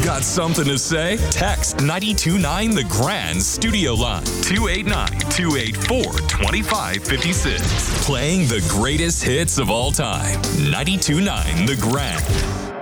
Got something to say? Text 929 The Grand Studio Line 289-284-2556. Playing the greatest hits of all time. 929 The Grand.